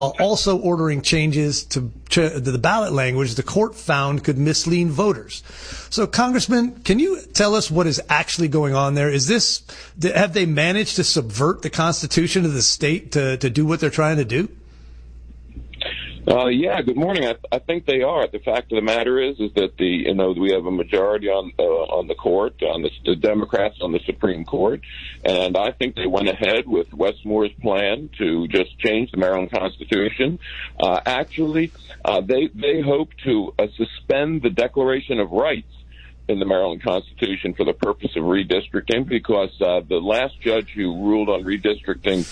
also ordering changes to the ballot language the court found could mislead voters. So, Congressman, can you tell us what is actually going on there? Have they managed to subvert the Constitution of the state to do what they're trying to do? Yeah, good morning. I think they are. The fact of the matter is that we have a majority on the court, on the Democrats on the Supreme Court, and I think they went ahead with Wes Moore's plan to just change the Maryland Constitution. They hope to suspend the Declaration of Rights in the Maryland Constitution for the purpose of redistricting, because the last judge who ruled on redistricting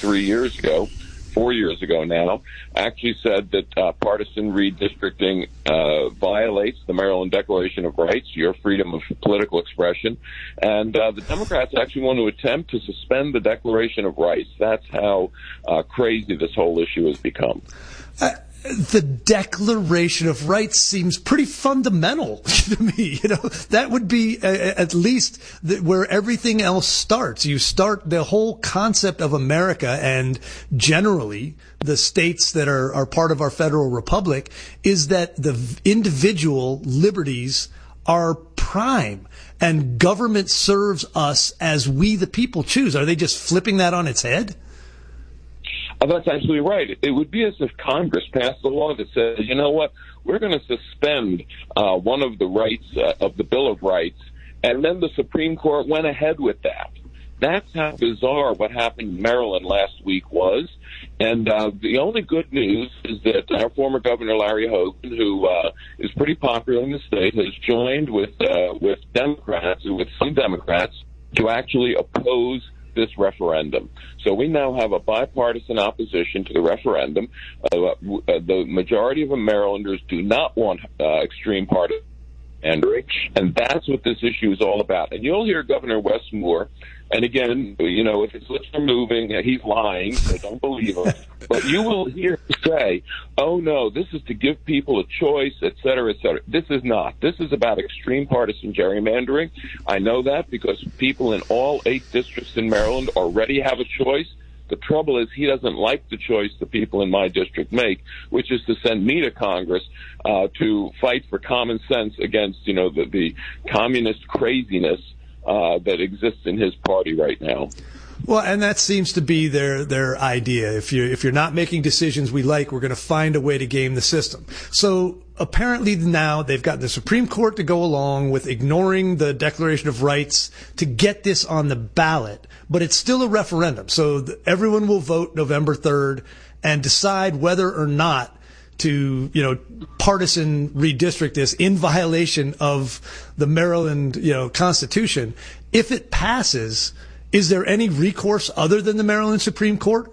4 years ago now, actually said that partisan redistricting violates the Maryland Declaration of Rights, your freedom of political expression. And the Democrats actually want to attempt to suspend the Declaration of Rights. That's how crazy this whole issue has become. The Declaration of Rights seems pretty fundamental to me. That would be at least where everything else starts. You start the whole concept of America, and generally the states that are part of our federal republic, is that the individual liberties are prime and government serves us as we the people choose. Are they just flipping that on its head? That's absolutely right. It would be as if Congress passed a law that says, you know what, we're going to suspend one of the rights of the Bill of Rights, and then the Supreme Court went ahead with that. That's how bizarre what happened in Maryland last week was. And the only good news is that our former Governor Larry Hogan, who is pretty popular in the state, has joined with Democrats, with some Democrats, to actually oppose this referendum. So we now have a bipartisan opposition to the referendum. The majority of Marylanders do not want extreme partisan pandering, and that's what this issue is all about. And you'll hear Governor Wes Moore, and again, if his lips are moving, he's lying, so don't believe him. But you will hear him say, oh no, this is to give people a choice, et cetera, et cetera. This is not. This is about extreme partisan gerrymandering. I know that because people in all 8 districts in Maryland already have a choice. The trouble is he doesn't like the choice the people in my district make, which is to send me to Congress to fight for common sense against, the communist craziness that exists in his party right now. Well, and that seems to be their idea. If you're not making decisions we like, we're going to find a way to game the system. So apparently now they've got the Supreme Court to go along with ignoring the Declaration of Rights to get this on the ballot, but it's still a referendum. So everyone will vote November 3rd and decide whether or not to, partisan redistrict this in violation of the Maryland, Constitution. If it passes, is there any recourse other than the Maryland Supreme Court?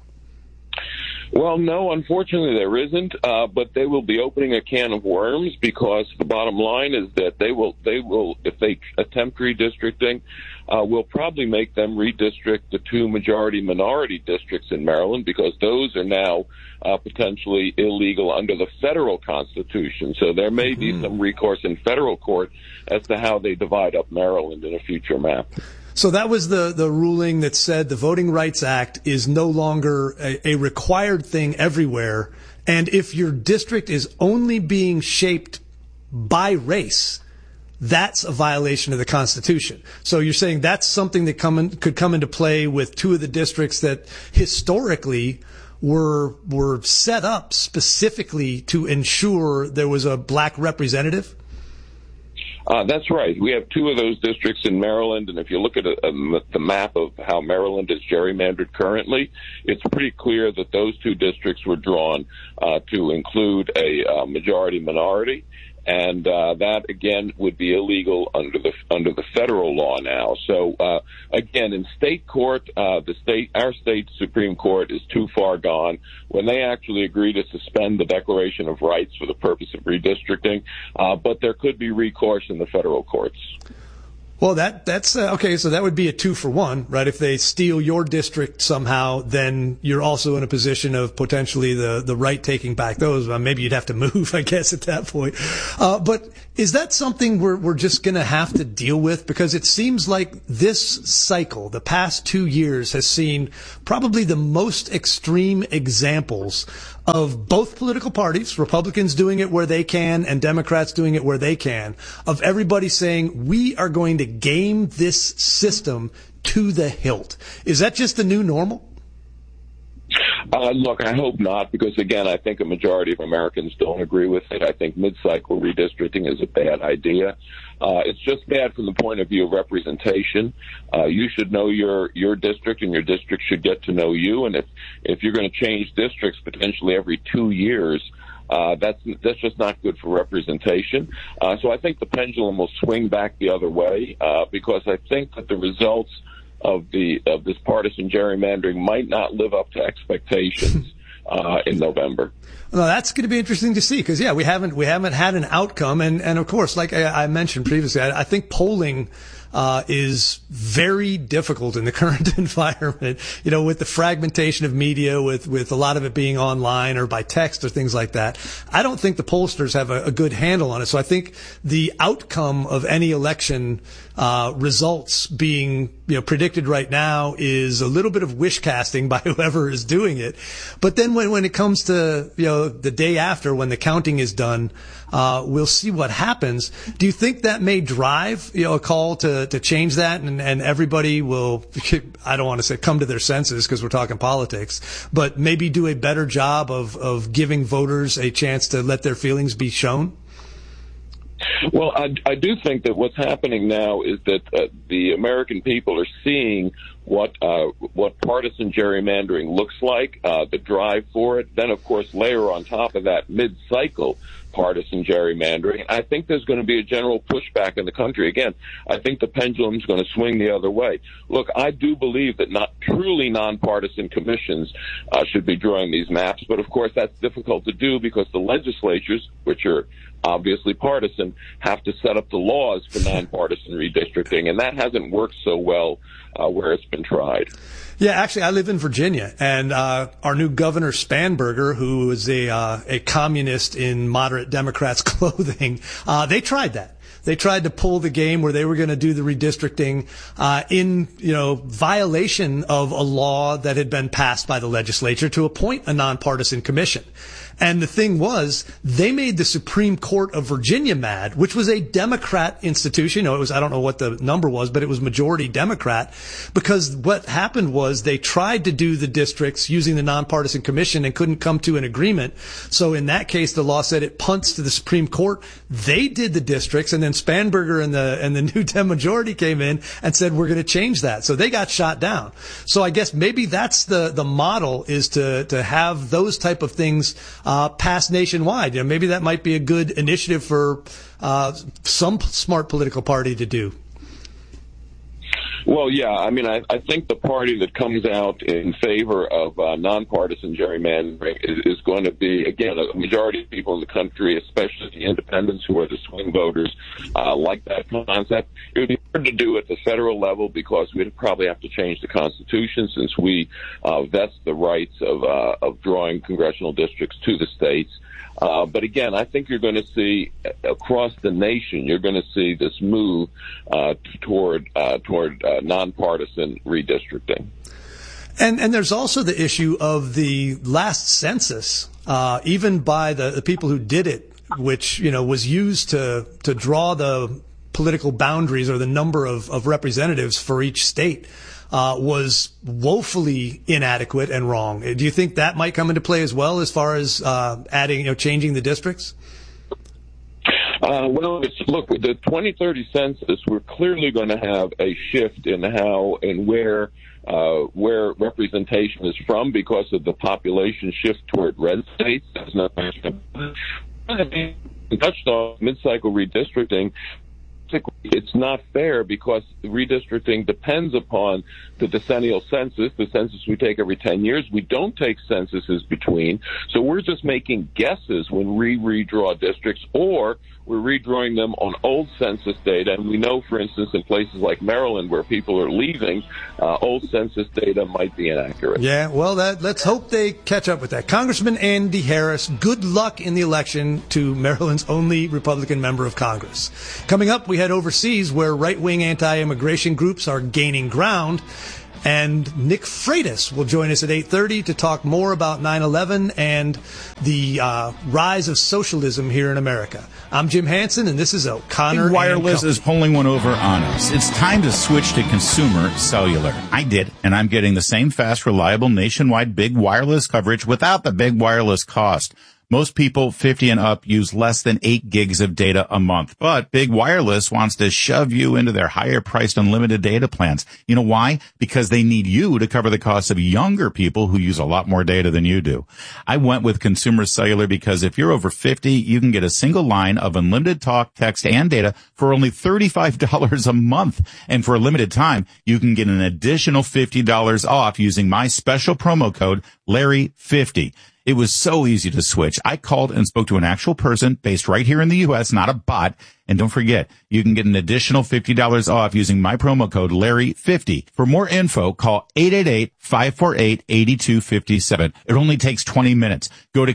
Well, no, unfortunately there isn't, but they will be opening a can of worms, because the bottom line is that they will, if they attempt redistricting, we'll probably make them redistrict the 2 majority-minority districts in Maryland, because those are now potentially illegal under the federal Constitution. So there may be some recourse in federal court as to how they divide up Maryland in a future map. So that was the ruling that said the Voting Rights Act is no longer a required thing everywhere. And if your district is only being shaped by race, that's a violation of the Constitution. So you're saying that's something that could come into play with 2 of the districts that historically were set up specifically to ensure there was a black representative? That's right. We have 2 of those districts in Maryland, and if you look at the map of how Maryland is gerrymandered currently, it's pretty clear that those 2 districts were drawn to include a majority-minority, and that again would be illegal under the federal law now. So again, in state court, our state Supreme Court is too far gone. When they actually agree to suspend the Declaration of Rights for the purpose of redistricting, but there could be recourse in the federal courts. Well, that's okay. So that would be a 2-for-1, right? If they steal your district somehow, then you're also in a position of potentially the right taking back those. Maybe you'd have to move, I guess, at that point. But is that something we're just going to have to deal with? Because it seems like this cycle, the past 2 years, has seen probably the most extreme examples of both political parties, Republicans doing it where they can and Democrats doing it where they can, of everybody saying, we are going to game this system to the hilt. Is that just the new normal? Look, I hope not, because, again, I think a majority of Americans don't agree with it. I think mid-cycle redistricting is a bad idea. It's just bad from the point of view of representation. You should know your district, and your district should get to know you. And if you're going to change districts potentially every 2 years, that's just not good for representation. So I think the pendulum will swing back the other way, because I think that the results of this partisan gerrymandering might not live up to expectations in November. Well, that's going to be interesting to see, because we haven't had an outcome, and of course, like I mentioned previously, I think polling is very difficult in the current environment, with the fragmentation of media, with a lot of it being online or by text or things like that. I don't think the pollsters have a good handle on it. So I think the outcome of any election results being predicted right now is a little bit of wish casting by whoever is doing it. But then when it comes to the day after, when the counting is done, we'll see what happens. Do you think that may drive a call to change that, and everybody will, I don't want to say come to their senses because we're talking politics, but maybe do a better job of giving voters a chance to let their feelings be shown? Well, I do think that what's happening now is that the American people are seeing what partisan gerrymandering looks like, the drive for it. Then, of course, layer on top of that mid-cycle partisan gerrymandering. I think there's going to be a general pushback in the country. Again, I think the pendulum's going to swing the other way. Look, I do believe that not truly nonpartisan commissions should be drawing these maps, but of course that's difficult to do because the legislatures, which are obviously partisan, have to set up the laws for nonpartisan redistricting, and that hasn't worked so well where it's been tried. Yeah, actually, I live in Virginia, and our new governor, Spanberger, who is a communist in moderate Democrats' clothing, they tried that. They tried to pull the game where they were going to do the redistricting in violation of a law that had been passed by the legislature to appoint a nonpartisan commission. And the thing was, they made the Supreme Court of Virginia mad, which was a Democrat institution. It was, I don't know what the number was, but it was majority Democrat, because what happened was they tried to do the districts using the nonpartisan commission and couldn't come to an agreement. So in that case, the law said it punts to the Supreme Court. They did the districts, and then Spanberger and the new Dem majority came in and said, we're going to change that. So they got shot down. So I guess maybe that's the model, is to have those type of things passed nationwide. Maybe that might be a good initiative for some smart political party to do. Well, yeah, I mean, I think the party that comes out in favor of nonpartisan gerrymandering is going to be, again, a majority of people in the country, especially the independents who are the swing voters, like that concept. It would be hard to do at the federal level because we'd probably have to change the Constitution, since we vest the rights of drawing congressional districts to the states. But again, I think you're going to see across the nation, you're going to see this move toward nonpartisan redistricting. And there's also the issue of the last census, even by the people who did it, which was used to draw the political boundaries or the number of representatives for each state. Was woefully inadequate and wrong. Do you think that might come into play as well, as far as changing the districts? Well, look, with the 2030 census, we're clearly going to have a shift in how and where representation is from because of the population shift toward red states. There's no question about it. Touched on mid-cycle redistricting. it's not fair because redistricting depends upon the decennial census, the census we take every 10 years. We don't take censuses between. So we're just making guesses when we redraw districts, or we're redrawing them on old census data. And we know, for instance, in places like Maryland where people are leaving, old census data might be inaccurate. Yeah, well, let's hope they catch up with that. Congressman Andy Harris, good luck in the election to Maryland's only Republican member of Congress. Coming up, we head overseas where right-wing anti-immigration groups are gaining ground. And Nick Freitas will join us at 8:30 to talk more about 9/11 and the rise of socialism here in America. I'm Jim Hansen, and this is O'Connor. Big Wireless is pulling one over on us. It's time to switch to consumer cellular. I did, and I'm getting the same fast, reliable, nationwide big wireless coverage without the big wireless cost. Most people 50 and up use less than 8 gigs of data a month, but Big Wireless wants to shove you into their higher-priced unlimited data plans. You know why? Because they need you to cover the costs of younger people who use a lot more data than you do. I went with Consumer Cellular because if you're over 50, you can get a single line of unlimited talk, text, and data for only $35 a month. And for a limited time, you can get an additional $50 off using my special promo code, Larry50. It was so easy to switch. I called and spoke to an actual person based right here in the U.S., not a bot. And don't forget, you can get an additional $50 off using my promo code Larry50. For more info, call 888-548-8257. It only takes 20 minutes. Go to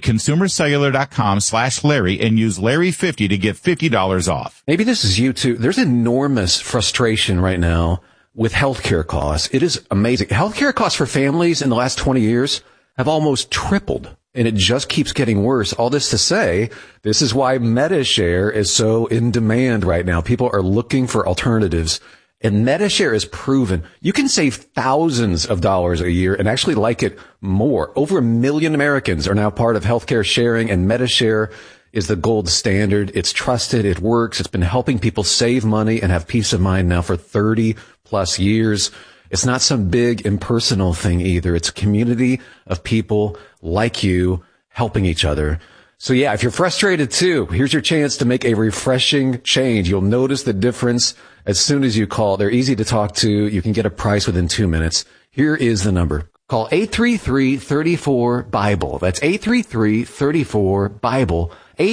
consumercellular.com/Larry and use Larry50 to get $50 off. Maybe this is you too. There's enormous frustration right now with healthcare costs. It is amazing. Healthcare costs for families in the last 20 years have almost tripled. And it just keeps getting worse. All this to say, this is why MediShare is so in demand right now. People are looking for alternatives. And MediShare is proven. You can save thousands of dollars a year and actually like it more. Over 1 million Americans are now part of healthcare sharing, and MediShare is the gold standard. It's trusted. It works. It's been helping people save money and have peace of mind now for 30 plus years. It's not some big impersonal thing either. It's a community of people like you helping each other. So yeah, if you're frustrated too, here's your chance to make a refreshing change. You'll notice the difference as soon as you call. They're easy to talk to. You can get a price within 2 minutes. Here is the number. Call 833-34-BIBLE. That's 833-34-BIBLE.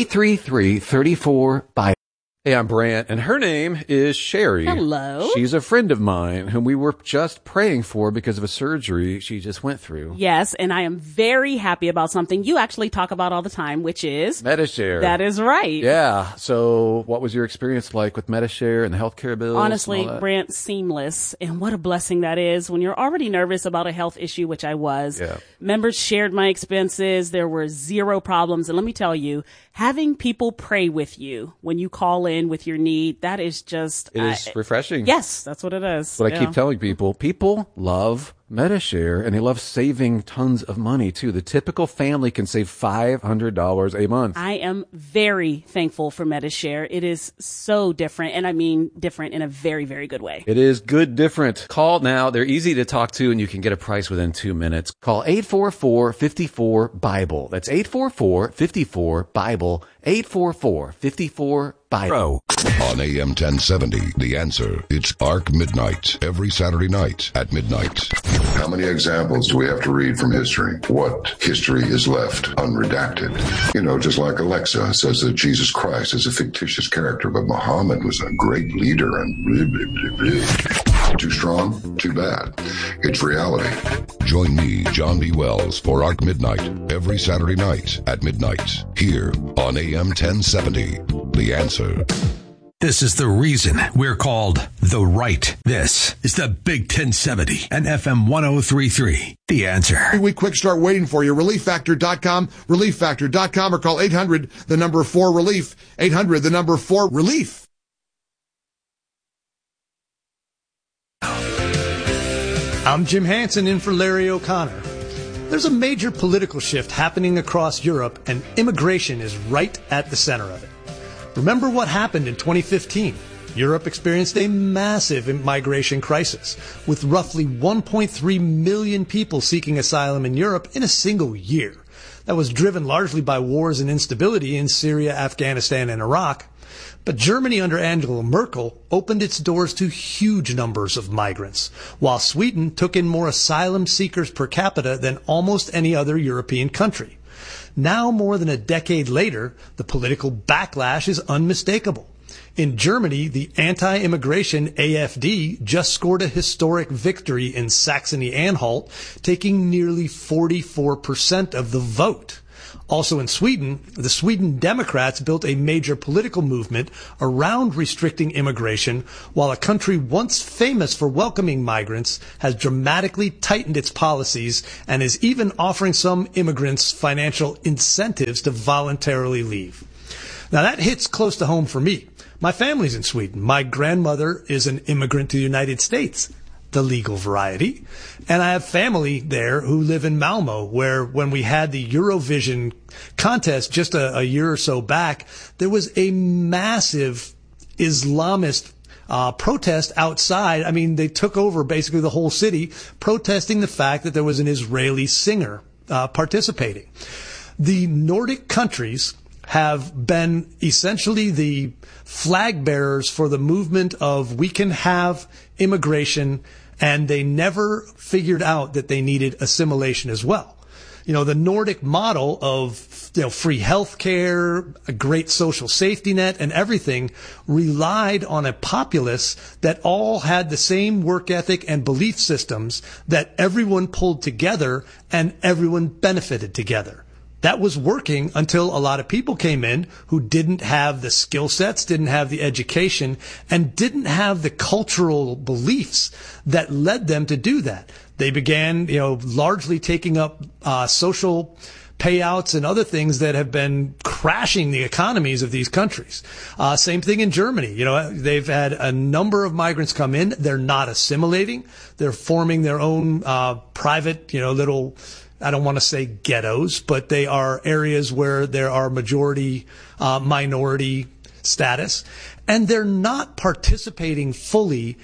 833-34-BIBLE. Hey, I'm Brant, and her name is Sherry. Hello. She's a friend of mine whom we were just praying for because of a surgery she just went through. Yes, and I am very happy about something you actually talk about all the time, which is MediShare. That is right. Yeah. So what was your experience like with MediShare and the healthcare bills? Honestly, Brant, seamless. And what a blessing that is when you're already nervous about a health issue, which I was. Yeah. Members shared my expenses. There were zero problems. And let me tell you, having people pray with you when you call in with your need, that is just... It is refreshing. Yes, that's what it is. But I keep telling people, people love MediShare, and they love saving tons of money, too. The typical family can save $500 a month. I am very thankful for MediShare. It is so different, and I mean different in a very, very good way. It is good different. Call now. They're easy to talk to, and you can get a price within 2 minutes. Call 844-54-BIBLE. That's 844-54-BIBLE. 844-54-BIBLE. On AM 1070, The Answer. It's Arc Midnight, every Saturday night at midnight. How many examples do we have to read from history? What history is left unredacted? You know, just like Alexa says that Jesus Christ is a fictitious character, but Muhammad was a great leader and blah, blah, blah, blah. Too strong? Too bad. It's reality. Join me, John B. Wells, for Arc Midnight, every Saturday night at midnight, here on AM 1070, The Answer. This is the reason we're called The Right. This is the Big 1070 and FM 103.3. The Answer. Every week, quick start waiting for you. ReliefFactor.com, ReliefFactor.com, or call 800-4-RELIEF, 800-4-RELIEF. I'm Jim Hansen in for Larry O'Connor. There's a major political shift happening across Europe, and immigration is right at the center of it. Remember what happened in 2015. Europe experienced a massive migration crisis, with roughly 1.3 million people seeking asylum in Europe in a single year. that was driven largely by wars and instability in Syria, Afghanistan, and Iraq. But Germany under Angela Merkel opened its doors to huge numbers of migrants, while Sweden took in more asylum seekers per capita than almost any other European country. Now, more than a decade later, the political backlash is unmistakable. In Germany, the anti-immigration AfD just scored a historic victory in Saxony-Anhalt, taking nearly 44% of the vote. Also in Sweden, the Sweden Democrats built a major political movement around restricting immigration, while a country once famous for welcoming migrants has dramatically tightened its policies and is even offering some immigrants financial incentives to voluntarily leave. Now that hits close to home for me. My family's in Sweden. My grandmother is an immigrant to the United States, the legal variety. And I have family there who live in Malmo, where when we had the Eurovision contest just a year or so back, there was a massive Islamist protest outside. I mean, they took over basically the whole city, protesting the fact that there was an Israeli singer participating. The Nordic countries have been essentially the flag bearers for the movement of we can have immigration, and they never figured out that they needed assimilation as well. You know, the Nordic model of, free health care, a great social safety net, and everything relied on a populace that all had the same work ethic and belief systems, that everyone pulled together and everyone benefited together. That was working until a lot of people came in who didn't have the skill sets, didn't have the education, and didn't have the cultural beliefs that led them to do that. They began, largely taking up social payouts and other things that have been crashing the economies of these countries. Same thing in Germany. They've had a number of migrants come in. They're not assimilating. They're forming their own private, little, I don't want to say ghettos, but they are areas where there are majority, minority status. And they're not participating fully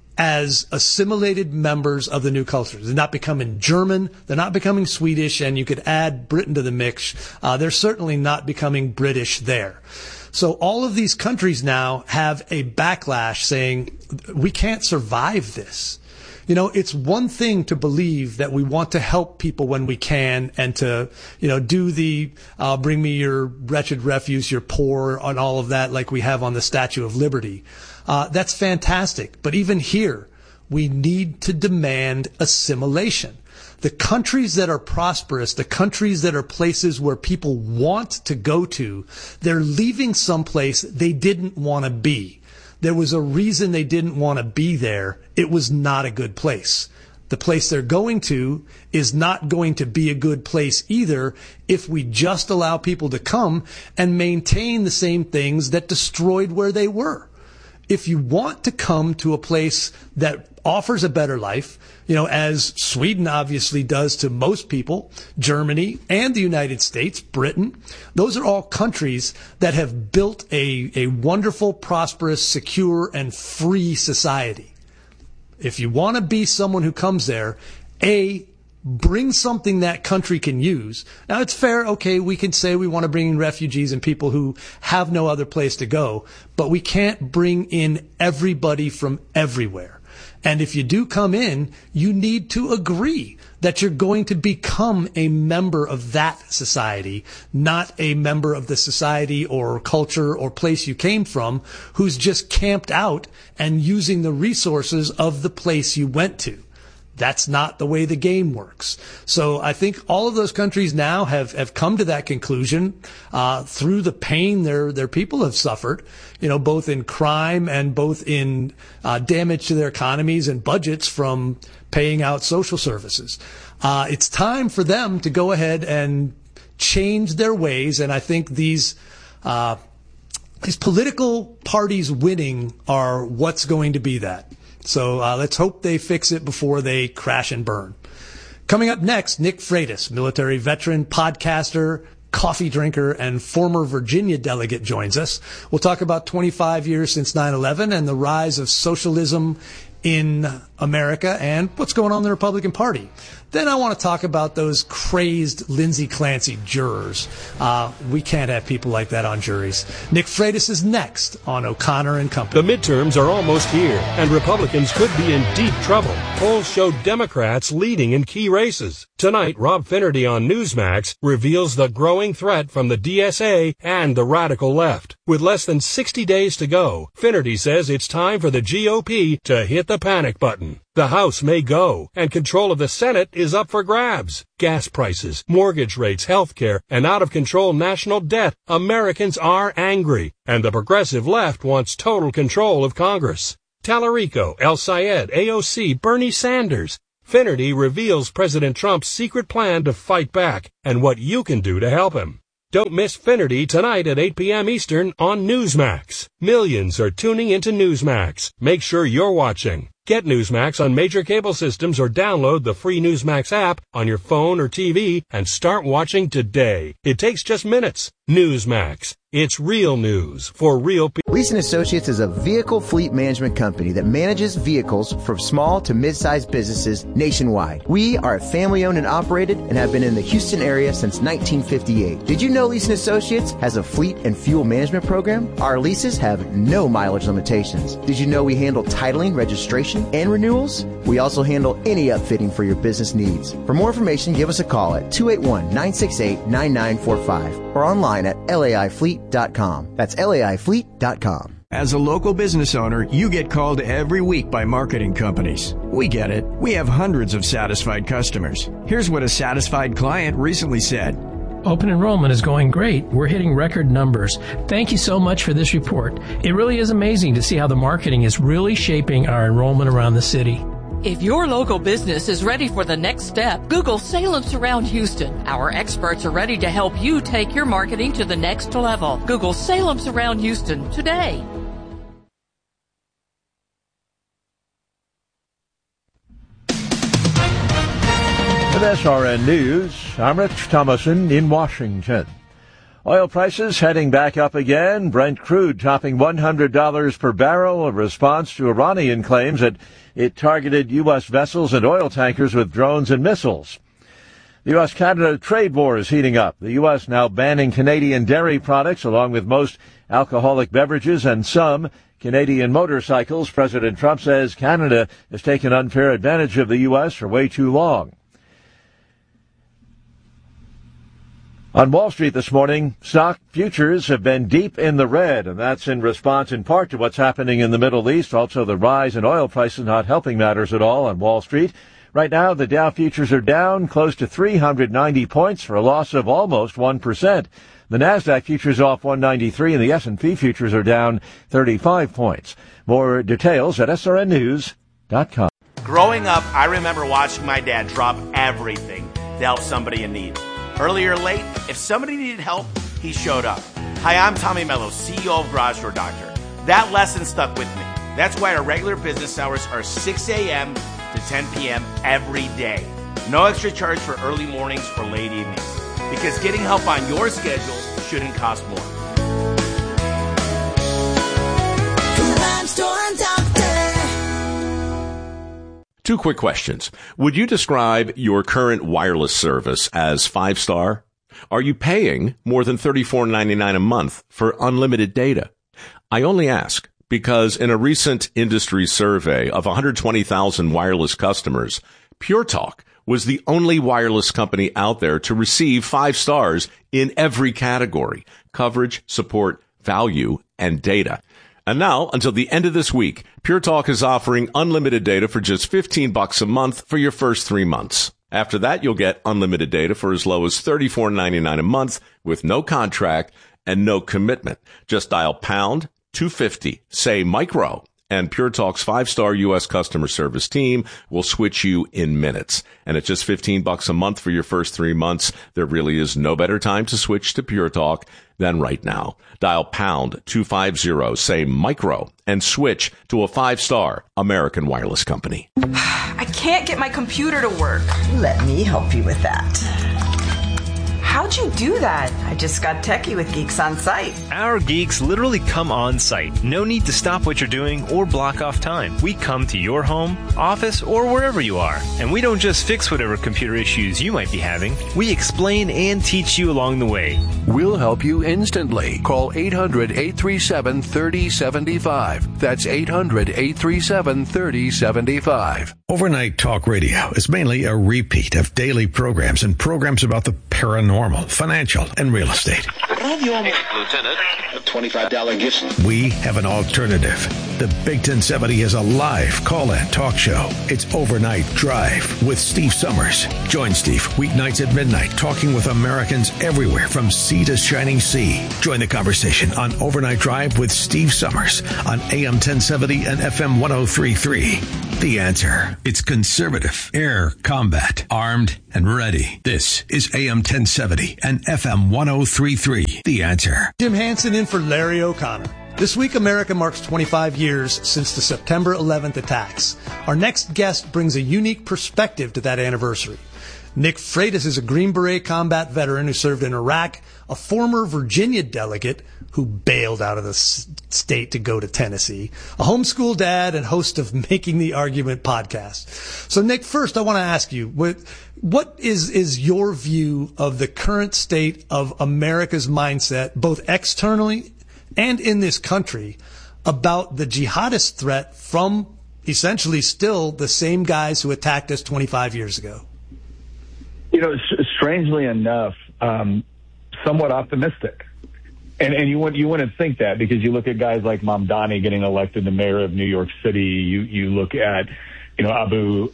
as assimilated members of the new culture. They're not becoming German. They're not becoming Swedish. And you could add Britain to the mix. They're certainly not becoming British there. So all of these countries now have a backlash saying, we can't survive this. It's one thing to believe that we want to help people when we can and to, do the, bring me your wretched refuse, your poor, and all of that like we have on the Statue of Liberty. That's fantastic. But even here, we need to demand assimilation. The countries that are prosperous, the countries that are places where people want to go to, they're leaving someplace they didn't want to be. There was a reason they didn't want to be there. It was not a good place. The place they're going to is not going to be a good place either if we just allow people to come and maintain the same things that destroyed where they were. If you want to come to a place that offers a better life, as Sweden obviously does to most people, Germany and the United States, Britain, those are all countries that have built a wonderful, prosperous, secure, and free society. If you want to be someone who comes there, bring something that country can use. Now, it's fair. Okay, we can say we want to bring in refugees and people who have no other place to go, but we can't bring in everybody from everywhere. And if you do come in, you need to agree that you're going to become a member of that society, not a member of the society or culture or place you came from who's just camped out and using the resources of the place you went to. That's not the way the game works. So I think all of those countries now have come to that conclusion through the pain their people have suffered, both in crime and both in damage to their economies and budgets from paying out social services. It's time for them to go ahead and change their ways, and I think these political parties winning are what's going to be that. So let's hope they fix it before they crash and burn. Coming up next, Nick Freitas, military veteran, podcaster, coffee drinker, and former Virginia delegate joins us. We'll talk about 25 years since 9/11 and the rise of socialism in America and what's going on in the Republican Party. Then I want to talk about those crazed Lindsay Clancy jurors. We can't have people like that on juries. Nick Freitas is next on O'Connor and Company. The midterms are almost here, and Republicans could be in deep trouble. Polls show Democrats leading in key races. Tonight, Rob Finnerty on Newsmax reveals the growing threat from the DSA and the radical left. With less than 60 days to go, Finnerty says it's time for the GOP to hit the panic button. The House may go, and control of the Senate is up for grabs. Gas prices, mortgage rates, health care, and out-of-control national debt. Americans are angry, and the progressive left wants total control of Congress. Tallarico, El Sayed, AOC, Bernie Sanders. Finnerty reveals President Trump's secret plan to fight back and what you can do to help him. Don't miss Finnerty tonight at 8 p.m. Eastern on Newsmax. Millions are tuning into Newsmax. Make sure you're watching. Get Newsmax on major cable systems or download the free Newsmax app on your phone or TV and start watching today. It takes just minutes. Newsmax. It's real news for real people. Leeson Associates is a vehicle fleet management company that manages vehicles for small to mid-sized businesses nationwide. We are family-owned and operated and have been in the Houston area since 1958. Did you know Leeson Associates has a fleet and fuel management program? Our leases have no mileage limitations. Did you know we handle titling, registration, and renewals? We also handle any upfitting for your business needs. For more information, give us a call at 281-968-9945 or online at laifleet.com. That's laifleet.com. As a local business owner, you get called every week by marketing companies. We get it. We have hundreds of satisfied customers. Here's what a satisfied client recently said. Open enrollment is going great. We're hitting record numbers. Thank you so much for this report. It really is amazing to see how the marketing is really shaping our enrollment around the city. If your local business is ready for the next step, Google Salem Surround Houston. Our experts are ready to help you take your marketing to the next level. Google Salem Surround Houston today. With SRN News, I'm Rich Thomason in Washington. Oil prices heading back up again. Brent crude topping $100 per barrel, a response to Iranian claims that it targeted U.S. vessels and oil tankers with drones and missiles. The U.S.-Canada trade war is heating up. The U.S. now banning Canadian dairy products along with most alcoholic beverages and some Canadian motorcycles. President Trump says Canada has taken unfair advantage of the U.S. for way too long. On Wall Street this morning, stock futures have been deep in the red, and that's in response in part to what's happening in the Middle East. Also, the rise in oil prices not helping matters at all on Wall Street. Right now, the Dow futures are down close to 390 points for a loss of almost 1%. The Nasdaq futures off 193, and the S&P futures are down 35 points. More details at srnnews.com. Growing up, I remember watching my dad drop everything to help somebody in need. Early or late, if somebody needed help, he showed up. Hi, I'm Tommy Mello, CEO of Garage Door Doctor. That lesson stuck with me. That's why our regular business hours are 6 a.m. to 10 p.m. every day. No extra charge for early mornings or late evenings. Because getting help on your schedule shouldn't cost more. Garage Door Doctor. Two quick questions. Would you describe your current wireless service as 5-star? Are you paying more than $34.99 a month for unlimited data? I only ask because in a recent industry survey of 120,000 wireless customers, Pure Talk was the only wireless company out there to receive 5 stars in every category: coverage, support, value, and data. And now, until the end of this week, Pure Talk is offering unlimited data for just $15 a month for your first 3 months. After that, you'll get unlimited data for as low as $34.99 a month with no contract and no commitment. Just dial pound 250, say micro, and Pure Talk's 5-star U.S. customer service team will switch you in minutes. And at just $15 a month for your first 3 months, there really is no better time to switch to Pure Talk than right now. Dial pound 250, say micro, and switch to a 5-star American wireless company. I can't get my computer to work. Let me help you with that. How'd you do that? I just got techie with Geeks on Site. Our geeks literally come on site. No need to stop what you're doing or block off time. We come to your home, office, or wherever you are. And we don't just fix whatever computer issues you might be having. We explain and teach you along the way. We'll help you instantly. Call 800-837-3075. That's 800-837-3075. Overnight Talk Radio is mainly a repeat of daily programs and programs about the paranormal, financial, and real estate. Lieutenant, a $25 gift. We have an alternative. The Big 1070 is a live call-in talk show. It's Overnight Drive with Steve Summers. Join Steve weeknights at midnight, talking with Americans everywhere from sea to shining sea. Join the conversation on Overnight Drive with Steve Summers on AM 1070 and FM 103.3. The Answer. It's conservative, air combat, armed and ready. This is AM 1070 and FM 103.3. The Answer. Jim Hansen in for Larry O'Connor. This week, America marks 25 years since the September 11th attacks. Our next guest brings a unique perspective to that anniversary. Nick Freitas is a Green Beret combat veteran who served in Iraq, a former Virginia delegate who bailed out of the state to go to Tennessee, a homeschool dad, and host of Making the Argument podcast. So, Nick, first I want to ask you, what is your view of the current state of America's mindset, both externally and in this country, about the jihadist threat from essentially still the same guys who attacked us 25 years ago? You know, strangely enough, somewhat optimistic. And you wouldn't think that, because you look at guys like Mamdani getting elected the mayor of New York City. You look at, Abdul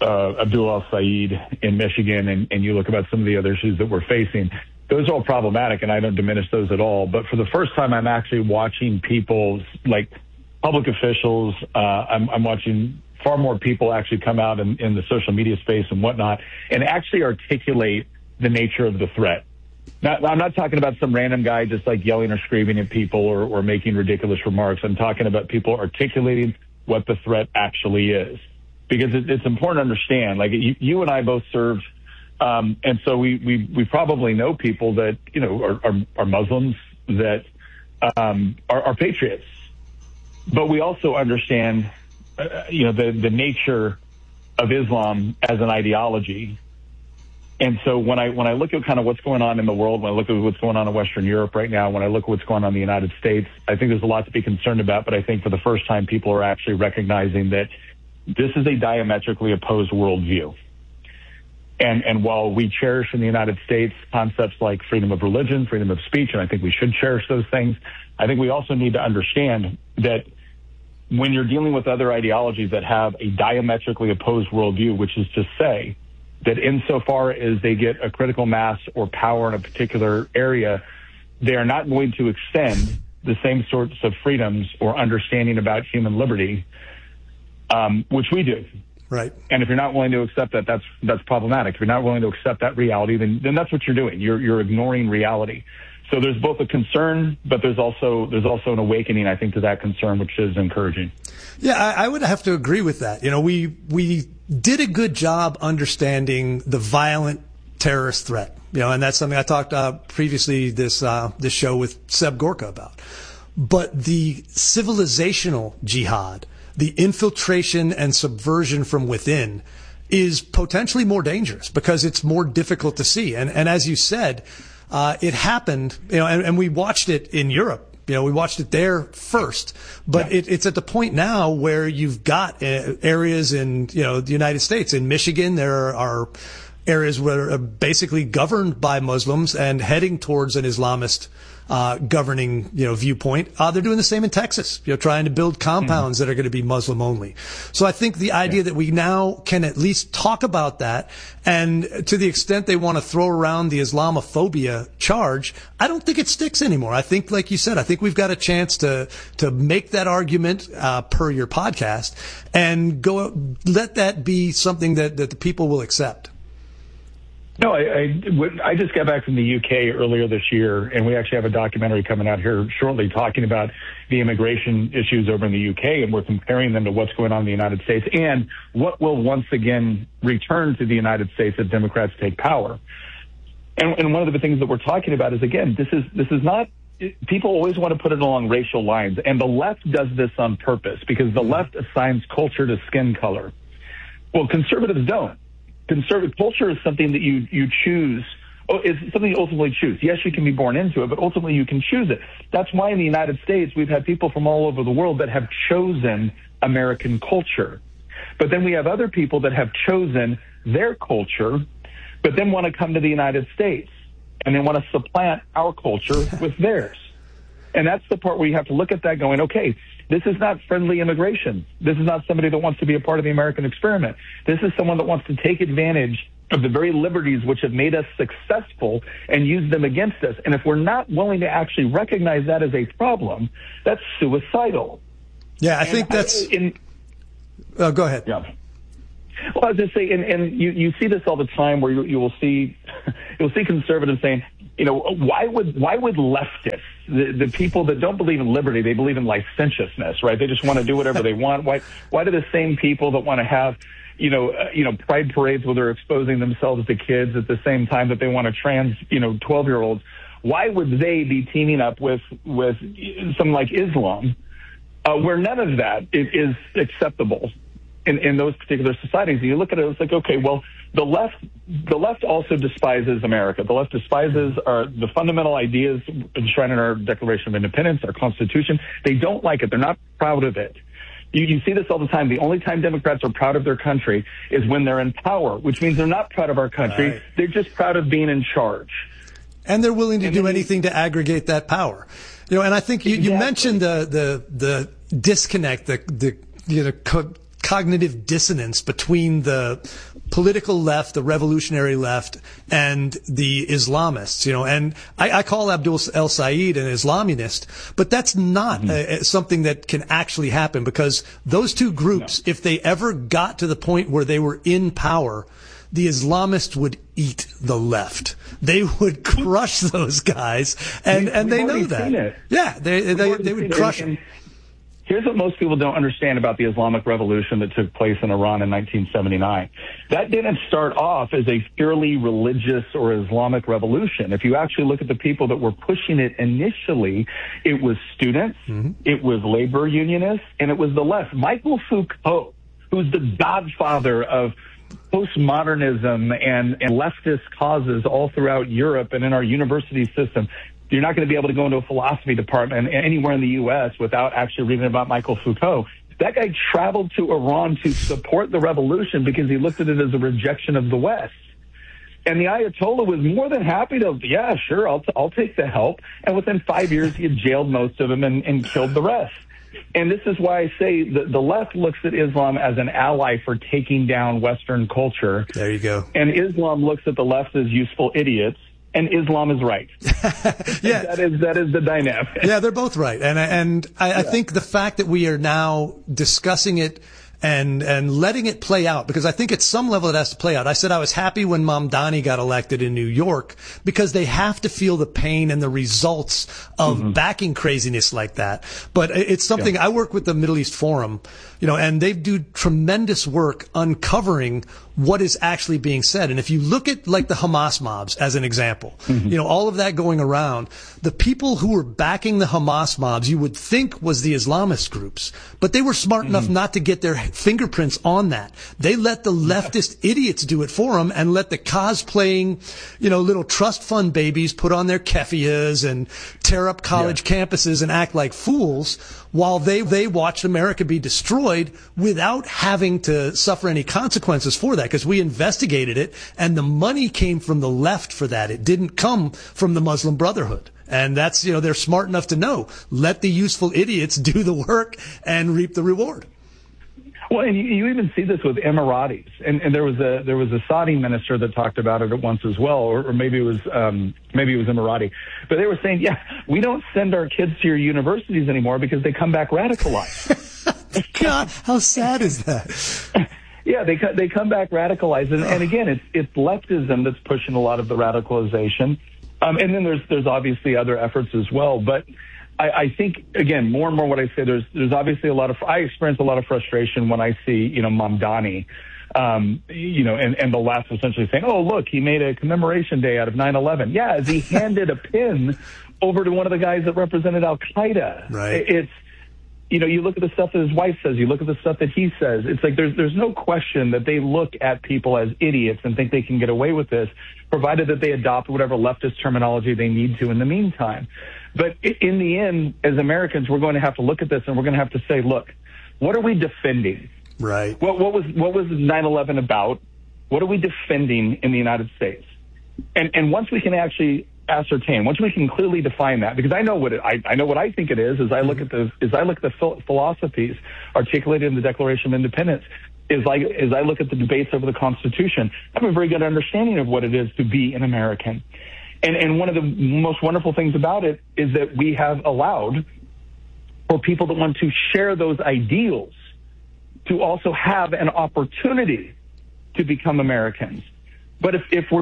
al-Said in Michigan, and you look about some of the other issues that we're facing. Those are all problematic, and I don't diminish those at all. But for the first time, I'm actually watching people, like public officials, I'm watching far more people actually come out in the social media space and whatnot and actually articulate the nature of the threat. Now, I'm not talking about some random guy just like yelling or screaming at people or making ridiculous remarks. I'm talking about people articulating what the threat actually is, because it's important to understand. Like you and I both served, and so we probably know people that are Muslims, that are patriots, but we also understand the nature of Islam as an ideology. And so when I look at kind of what's going on in the world, when I look at what's going on in Western Europe right now, when I look at what's going on in the United States, I think there's a lot to be concerned about. But I think for the first time, people are actually recognizing that this is a diametrically opposed worldview. And while we cherish in the United States concepts like freedom of religion, freedom of speech, and I think we should cherish those things, I think we also need to understand that when you're dealing with other ideologies that have a diametrically opposed worldview, which is to say that insofar as they get a critical mass or power in a particular area, they are not going to extend the same sorts of freedoms or understanding about human liberty, which we do. Right. And if you're not willing to accept that, that's problematic. If you're not willing to accept that reality, then that's what you're doing. You're ignoring reality. So there's both a concern, but there's also an awakening, I think, to that concern, which is encouraging. Yeah, I would have to agree with that. We did a good job understanding the violent terrorist threat, and that's something I talked previously this show with Seb Gorka about. But the civilizational jihad, the infiltration and subversion from within, is potentially more dangerous because it's more difficult to see. And as you said, it happened, and we watched it in Europe. We watched it there first, but it's at the point now where you've got areas in, the United States. In Michigan, there are areas where are basically governed by Muslims and heading towards an Islamist governing, viewpoint. They're doing the same in Texas, trying to build compounds that are going to be Muslim only. So I think the idea that we now can at least talk about that, and to the extent they want to throw around the Islamophobia charge, I don't think it sticks anymore. I think, like you said, I think we've got a chance to make that argument, per your podcast, and let that be something that the people will accept. No, I just got back from the UK earlier this year, and we actually have a documentary coming out here shortly talking about the immigration issues over in the UK, and we're comparing them to what's going on in the United States and what will once again return to the United States if Democrats take power. And one of the things that we're talking about is, again, this is not, people always want to put it along racial lines, and the left does this on purpose because the left assigns culture to skin color. Well, conservatives don't. Conservative culture is something that you choose. It's something you ultimately choose. Yes, you can be born into it, but ultimately you can choose it. That's why in the United States we've had people from all over the world that have chosen American culture. But then we have other people that have chosen their culture, but then want to come to the United States and they want to supplant our culture with theirs. And that's the part where you have to look at that going, okay, this is not friendly immigration. This is not somebody that wants to be a part of the American experiment. This is someone that wants to take advantage of the very liberties which have made us successful and use them against us. And if we're not willing to actually recognize that as a problem, that's suicidal. Yeah, I think that's... go ahead. Yeah. Well, I was just saying, and you see this all the time where you will see conservatives saying, you know, why would leftists, the people that don't believe in liberty, they believe in licentiousness, right? They just want to do whatever they want. Why do the same people that want to have, pride parades where they're exposing themselves to kids at the same time that they want to trans, 12-year-olds, why would they be teaming up with something like Islam, where none of that is acceptable in those particular societies? And you look at it, it's like, okay, well, the left also despises America. The left despises the fundamental ideas enshrined in our Declaration of Independence, our Constitution. They don't like it. They're not proud of it. You see this all the time. The only time Democrats are proud of their country is when they're in power, which means they're not proud of our country. Right. They're just proud of being in charge. And they're willing to do anything to aggregate that power. And I think you mentioned the disconnect, the cognitive dissonance between the political left, the revolutionary left, and the Islamists, and I call Abdul el-Sayed an Islamist, but that's not something that can actually happen, because those two groups, if they ever got to the point where they were in power, the Islamists would eat the left. They would crush those guys, and they know that. Yeah, they would crush them. Here's what most people don't understand about the Islamic Revolution that took place in Iran in 1979. That didn't start off as a purely religious or Islamic revolution. If you actually look at the people that were pushing it initially, it was students, it was labor unionists, and it was the left. Michael Foucault, who's the godfather of postmodernism and leftist causes all throughout Europe and in our university system. You're not going to be able to go into a philosophy department anywhere in the U.S. without actually reading about Michael Foucault. That guy traveled to Iran to support the revolution because he looked at it as a rejection of the West. And the Ayatollah was more than happy to, yeah, sure, I'll take the help. And within 5 years, he had jailed most of them and killed the rest. And this is why I say the left looks at Islam as an ally for taking down Western culture. There you go. And Islam looks at the left as useful idiots. And Islam is right. Yeah, that is the dynamic. Yeah, they're both right, and I think the fact that we are now discussing it and letting it play out, because I think at some level it has to play out. I said I was happy when Mamdani got elected in New York, because they have to feel the pain and the results of backing craziness like that. But it's something I work with the Middle East Forum, and they do tremendous work uncovering what is actually being said. And if you look at like the Hamas mobs as an example, all of that going around, the people who were backing the Hamas mobs you would think was the Islamist groups, but they were smart enough not to get their fingerprints on that. They let the leftist idiots do it for them, and let the cosplaying, little trust fund babies put on their keffiyehs and tear up college campuses and act like fools, while they watched America be destroyed without having to suffer any consequences for that, because we investigated it and the money came from the left for that. It didn't come from the Muslim Brotherhood. And that's, they're smart enough to know, let the useful idiots do the work and reap the reward. Well, and you even see this with Emiratis, and there was a Saudi minister that talked about it at once as well, or maybe it was Emirati, but they were saying, yeah, we don't send our kids to your universities anymore because they come back radicalized. God, how sad is that? Yeah, they come back radicalized, and again, it's leftism that's pushing a lot of the radicalization, and then there's obviously other efforts as well, but. I think, again, more and more what I say, there's obviously I experience a lot of frustration when I see, Mamdani You know, and the left essentially saying, oh, look, he made a commemoration day out of 9/11. Yeah, as he handed a pin over to one of the guys that represented Al-Qaeda. Right. It's, you know, you look at the stuff that his wife says, you look at the stuff that he says. It's like there's no question that they look at people as idiots and think they can get away with this, provided that they adopt whatever leftist terminology they need to in the meantime. But in the end, as Americans, we're going to have to look at this and we're going to have to say, look, what are we defending? Right. What was 9/11 about? What are we defending in the United States? And once we can actually ascertain, once we can clearly define that, because I know what I know what I think it is, as I look at the philosophies articulated in the Declaration of Independence, as I look at the debates over the Constitution, I have a very good understanding of what it is to be an American. And one of the most wonderful things about it is that we have allowed for people that want to share those ideals to also have an opportunity to become Americans. But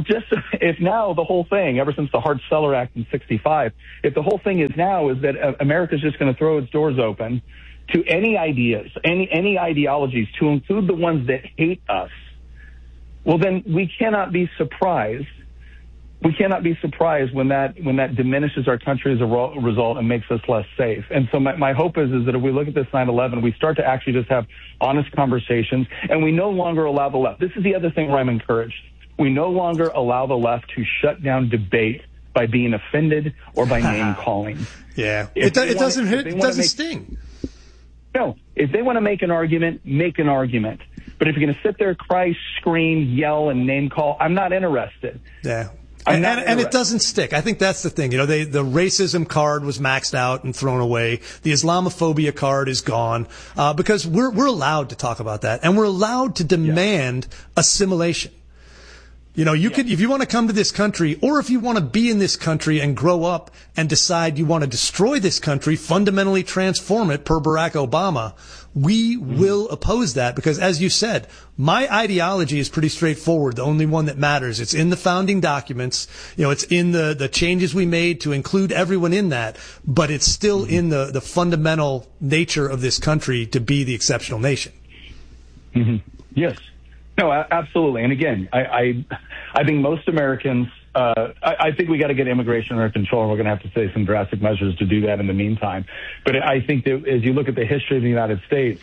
if now the whole thing, ever since the Hart-Celler Act in 1965, if the whole thing is that America's just going to throw its doors open to any ideas, any ideologies, to include the ones that hate us, well, then we cannot be surprised. We cannot be surprised when that diminishes our country as a result and makes us less safe. And so my hope is that if we look at this 9/11, we start to actually just have honest conversations, and we no longer allow the left. This is the other thing where I'm encouraged. We no longer allow the left to shut down debate by being offended or by name calling. Yeah, it doesn't sting. No, if they want to make an argument, make an argument. But if you're going to sit there, cry, scream, yell, and name call, I'm not interested. Yeah. And it doesn't stick. I think that's the thing. You know, the racism card was maxed out and thrown away. The Islamophobia card is gone, because we're allowed to talk about that, and we're allowed to demand assimilation. You know, if you want to come to this country, or if you want to be in this country and grow up and decide you want to destroy this country, fundamentally transform it per Barack Obama, we will oppose that, because, as you said, my ideology is pretty straightforward. The only one that matters. It's in the founding documents. You know, it's in the changes we made to include everyone in that, but it's still in the fundamental nature of this country to be the exceptional nation. Mm-hmm. Yes. No, absolutely. And again, I think most Americans, I think we got to get immigration under control, and we're going to have to take some drastic measures to do that in the meantime. But I think that as you look at the history of the United States,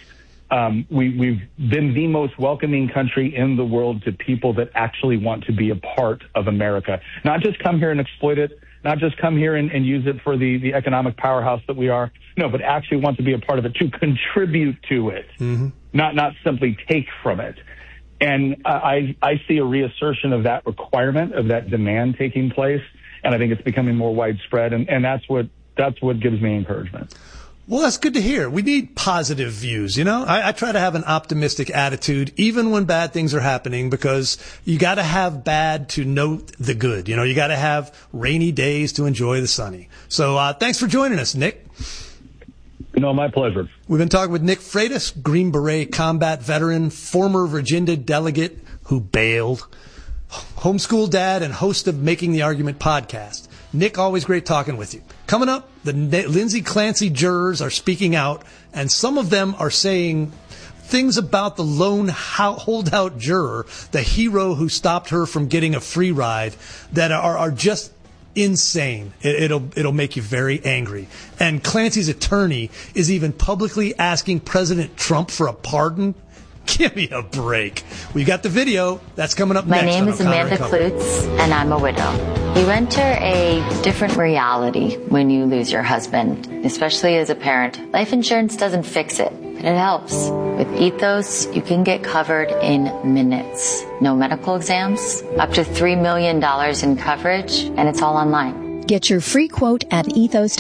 we've been the most welcoming country in the world to people that actually want to be a part of America. Not just come here and exploit it, not just come here and use it for the economic powerhouse that we are. No, but actually want to be a part of it, to contribute to it, not simply take from it. And I see a reassertion of that requirement, of that demand taking place, and I think it's becoming more widespread, and that's what gives me encouragement. Well, that's good to hear. We need positive views, you know? I try to have an optimistic attitude, even when bad things are happening, because you got to have bad to note the good. You know, you got to have rainy days to enjoy the sunny. So thanks for joining us, Nick. No, my pleasure. We've been talking with Nick Freitas, Green Beret combat veteran, former Virginia delegate who bailed, homeschool dad, and host of Making the Argument podcast. Nick, always great talking with you. Coming up, the Lindsay Clancy jurors are speaking out, and some of them are saying things about the lone holdout juror, the hero who stopped her from getting a free ride, that are just insane. It'll make you very angry. And Clancy's attorney is even publicly asking President Trump for a pardon. Give me a break. We got the video. That's coming up next. My name is Amanda Klutz, and I'm a widow. You enter a different reality when you lose your husband, especially as a parent. Life insurance doesn't fix it, but it helps. With Ethos, you can get covered in minutes. No medical exams, up to $3 million in coverage, and it's all online. Get your free quote at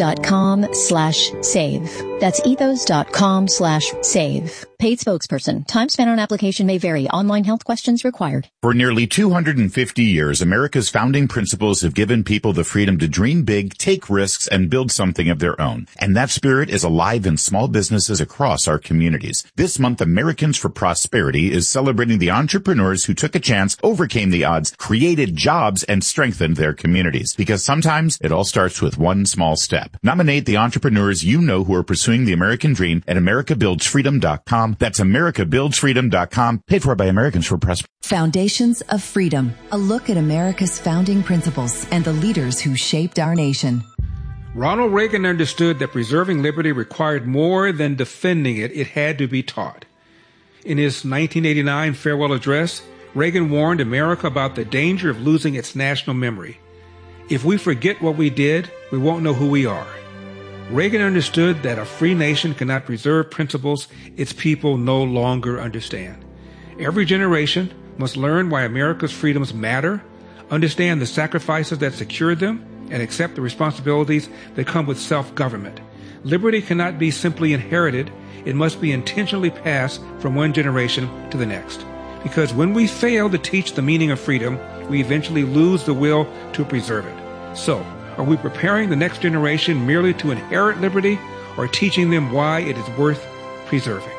ethos.com/save. That's ethos.com/save. Paid spokesperson. Time spent on application may vary. Online health questions required. For nearly 250 years, America's founding principles have given people the freedom to dream big, take risks, and build something of their own. And that spirit is alive in small businesses across our communities. This month, Americans for Prosperity is celebrating the entrepreneurs who took a chance, overcame the odds, created jobs, and strengthened their communities. Because sometimes it all starts with one small step. Nominate the entrepreneurs you know who are pursuing the American dream at americabuildsfreedom.com AmericaBuildsFreedom.com. That's AmericaBuildsFreedom.com. Paid for by Americans for Press. Foundations of Freedom. A look at America's founding principles and the leaders who shaped our nation. Ronald Reagan understood that preserving liberty required more than defending it. It had to be taught. In his 1989 farewell address, Reagan warned America about the danger of losing its national memory. If we forget what we did, we won't know who we are. Reagan understood that a free nation cannot preserve principles its people no longer understand. Every generation must learn why America's freedoms matter, understand the sacrifices that secured them, and accept the responsibilities that come with self-government. Liberty cannot be simply inherited. It must be intentionally passed from one generation to the next. Because when we fail to teach the meaning of freedom, we eventually lose the will to preserve it. So, are we preparing the next generation merely to inherit liberty, or teaching them why it is worth preserving?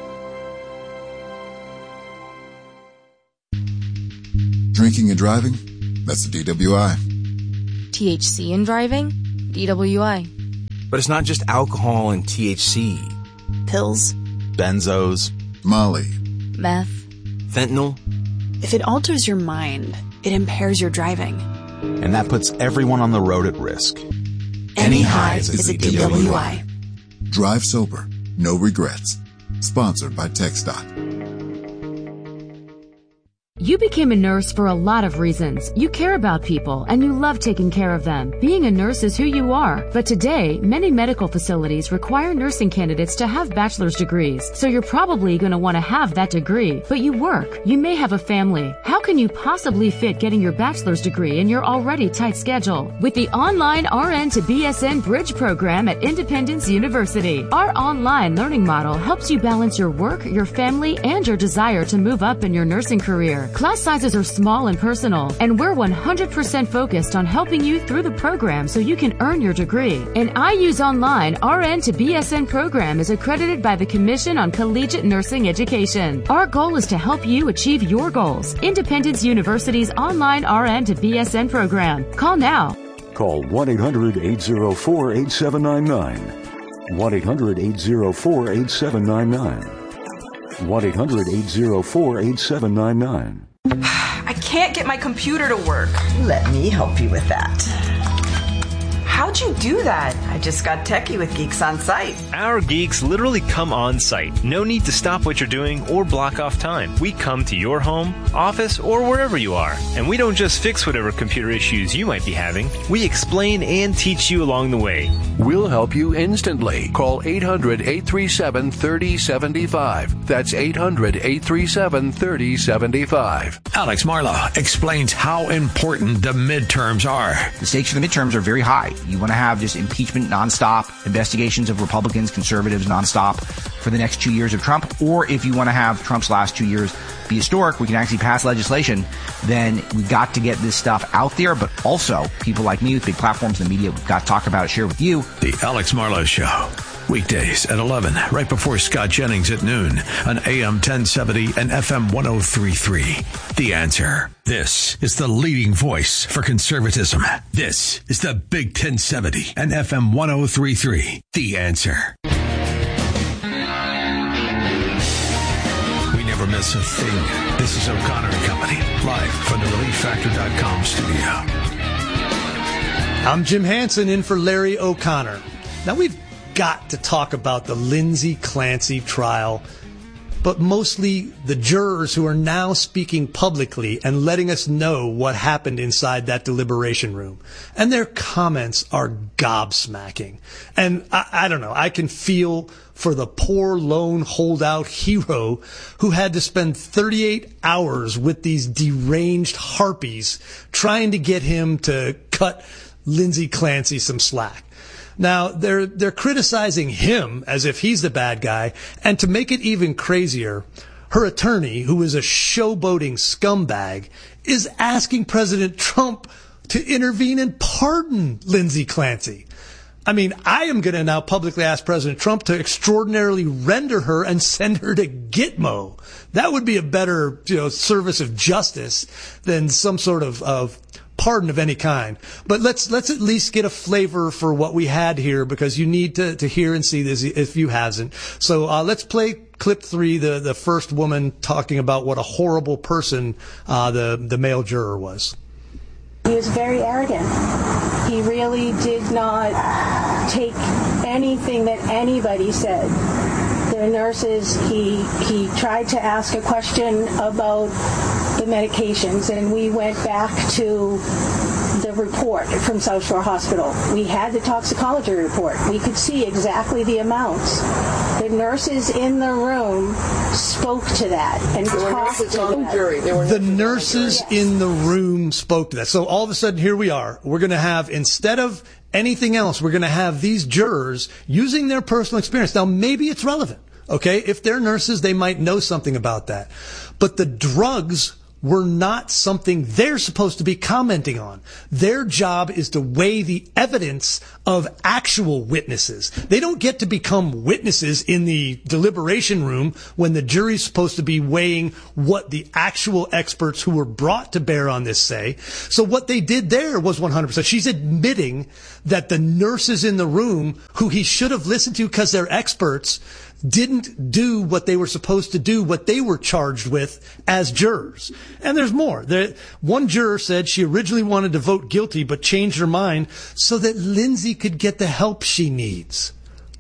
Drinking and driving? That's the DWI. THC in driving? DWI. But it's not just alcohol and THC. Pills. Benzos. Molly. Meth. Fentanyl. If it alters your mind, it impairs your driving. And that puts everyone on the road at risk. Any highs is a DWI. Drive sober. No regrets. Sponsored by TxDOT. You became a nurse for a lot of reasons. You care about people and you love taking care of them. Being a nurse is who you are. But today, many medical facilities require nursing candidates to have bachelor's degrees. So you're probably going to want to have that degree. But you work. You may have a family. How can you possibly fit getting your bachelor's degree in your already tight schedule? With the online RN to BSN Bridge program at Independence University, our online learning model helps you balance your work, your family, and your desire to move up in your nursing career. Class sizes are small and personal, and we're 100% focused on helping you through the program so you can earn your degree. An IU's online RN to BSN program is accredited by the Commission on Collegiate Nursing Education. Our goal is to help you achieve your goals. Independence University's online RN to BSN program. Call now. Call 1-800-804-8799. 1-800-804-8799. 1-800-804-8799. I can't get my computer to work. Let me help you with that. How'd you do that? I just got techie with Geeks on Site. Our geeks literally come on site. No need to stop what you're doing or block off time. We come to your home, office, or wherever you are. And we don't just fix whatever computer issues you might be having. We explain and teach you along the way. We'll help you instantly. Call 800-837-3075. That's 800-837-3075. Alex Marlowe explains how important the midterms are. The stakes for the midterms are very high. You want to have just impeachment nonstop, investigations of Republicans, conservatives nonstop for the next 2 years of Trump. Or if you want to have Trump's last 2 years be historic, we can actually pass legislation, then we've got to get this stuff out there. But also, people like me with big platforms in the media, we've got to talk about it, share with you. The Alex Marlowe Show. Weekdays at 11, right before Scott Jennings at noon on AM 1070 and FM 1033. The Answer. This is the leading voice for conservatism. This is the Big 1070 and FM 1033. The Answer. We never miss a thing. This is O'Connor and Company, live from the ReliefFactor.com studio. I'm Jim Hansen in for Larry O'Connor. Now we've got to talk about the Lindsay Clancy trial, but mostly the jurors who are now speaking publicly and letting us know what happened inside that deliberation room. And their comments are gobsmacking. And I don't know, I can feel for the poor lone holdout hero who had to spend 38 hours with these deranged harpies trying to get him to cut Lindsay Clancy some slack. Now, they're criticizing him as if he's the bad guy, and to make it even crazier, her attorney, who is a showboating scumbag, is asking President Trump to intervene and pardon Lindsay Clancy. I mean, I am going to now publicly ask President Trump to extraordinarily render her and send her to Gitmo. That would be a better, service of justice than some sort of pardon of any kind. But let's at least get a flavor for what we had here, because you need to hear and see this if you hasn't. So let's play clip 3, the first woman talking about what a horrible person the male juror was. He was very arrogant. He really did not take anything that anybody said. The nurses, he tried to ask a question about the medications, and we went back to the report from South Shore Hospital. We had the toxicology report. We could see exactly the amounts. The nurses in the room spoke to that and talked to that. The nurses in the room spoke to that. So all of a sudden, here we are. We're going to have, instead of anything else, we're going to have these jurors using their personal experience. Now, maybe it's relevant, okay? If they're nurses, they might know something about that. But the drugs were not something they're supposed to be commenting on. Their job is to weigh the evidence of actual witnesses. They don't get to become witnesses in the deliberation room when the jury's supposed to be weighing what the actual experts who were brought to bear on this say. So what they did there was 100%. She's admitting that the nurses in the room, who he should have listened to because they're experts, didn't do what they were supposed to do, what they were charged with as jurors. And there's more. One juror said she originally wanted to vote guilty but changed her mind so that Lindsay could get the help she needs.